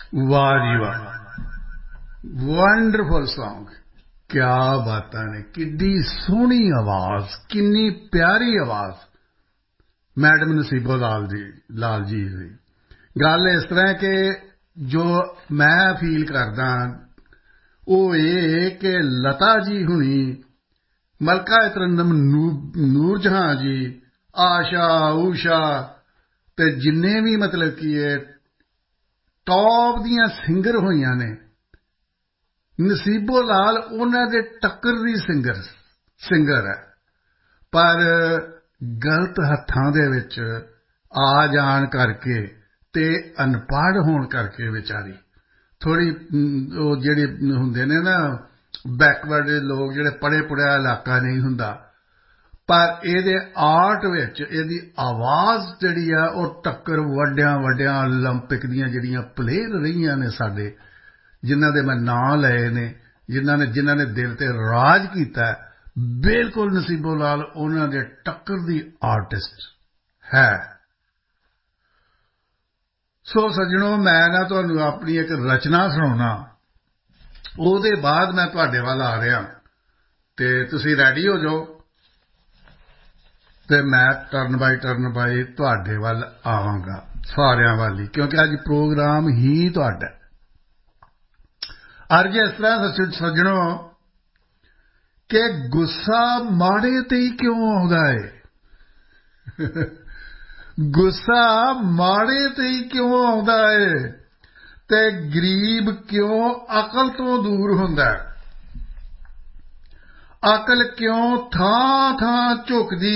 वाह जी वाह, wonderful song. क्या बातां ने, किड्डी सोहनी आवाज, किन्नी प्यारी आवाज मैडम नसीबो लाल जी दी। गल इस तरह कि जो मैं फील करदा ਉਹ ਇਹ कि लता जी हुनी, मलका तरन्नुम नूर जहां जी, आशा ऊषा ते जिन्ने भी मतलब कि टॉप दियां सिंगर होईयां ने, नसीबो लाल उन्हां दे टक्कर दी सिंगर है। पर गलत हत्थां दे विच आ जाण करके ते अनपढ़ होण करके विचारी थोड़ी ਉਹ ਜਿਹੜੇ ਹੁੰਦੇ ਨੇ ਨਾ ਬੈਕਵਰਡ ਲੋਕ, ਜਿਹੜੇ ਪੜ੍ਹੇ ਪੁੜ੍ਹਿਆ ਇਲਾਕਾ ਨਹੀਂ ਹੁੰਦਾ, ਪਰ ਇਹਦੇ ਆਰਟ ਵਿੱਚ ਇਹਦੀ ਆਵਾਜ਼ ਜਿਹੜੀ ਆ ਉਹ ਟੱਕਰ ਵੱਡਿਆਂ ਓਲੰਪਿਕ ਦੀਆਂ ਜਿਹੜੀਆਂ ਪਲੇਅਰ ਰਹੀਆਂ ਨੇ ਸਾਡੇ, ਜਿਨ੍ਹਾਂ ਦੇ ਮੈਂ ਨਾਂ ਲਏ ਨੇ, ਜਿਨ੍ਹਾਂ ਨੇ ਦਿਲ ਤੇ ਰਾਜ ਕੀਤਾ, ਬਿਲਕੁਲ ਨਸੀਬੋ ਲਾਲ ਉਹਨਾਂ ਦੇ ਟੱਕਰ ਦੀ ਆਰਟਿਸਟ ਹੈ। ਸੋ ਸੱਜਣੋ, ਮੈਂ ਨਾ ਤੁਹਾਨੂੰ ਆਪਣੀ ਇੱਕ ਰਚਨਾ ਸੁਣਾਉਣਾ, ਉਹਦੇ ਬਾਅਦ ਮੈਂ ਤੁਹਾਡੇ ਵੱਲ ਆ ਰਿਹਾ, ਤੇ ਤੁਸੀਂ ਰੈਡੀ ਹੋ ਜਾਓ ਤੇ ਮੈਂ ਟਰਨ ਬਾਈ ਤੁਹਾਡੇ ਵੱਲ ਆਵਾਂਗਾ, ਸਾਰਿਆਂ ਵੱਲ ਹੀ, ਕਿਉਂਕਿ ਅੱਜ ਪ੍ਰੋਗਰਾਮ ਹੀ ਤੁਹਾਡਾ। ਅੱਜ ਇਸ ਤਰ੍ਹਾਂ ਸੱਜਣੋ ਕਿ ਗੁੱਸਾ ਮਾੜੇ ਤੇ ਹੀ ਕਿਉਂ ਆਉਂਦਾ ਹੈ? ਗੁੱਸਾ ਮਾੜੇ ਤੇ ਹੀ ਕਿਉਂ ਆਉਂਦਾ ਹੈ ਤੇ ਗਰੀਬ ਕਿਉਂ ਅਕਲ ਤੋਂ ਦੂਰ ਹੁੰਦਾ ਹੈ? ਅਕਲ ਕਿਉਂ ਥਾਂ ਝੁਕਦੀ